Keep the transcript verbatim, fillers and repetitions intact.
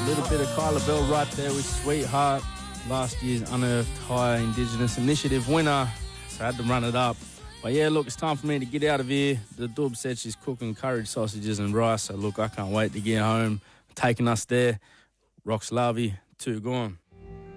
A little bit of Kyla Bell right there with Sweetheart. Last year's Unearthed High Indigenous Initiative winner. So I had to run it up. But yeah, look, it's time for me to get out of here. The Dub said she's cooking courage sausages and rice. So look, I can't wait to get home. Taking us there. Rox Larvey, two gone.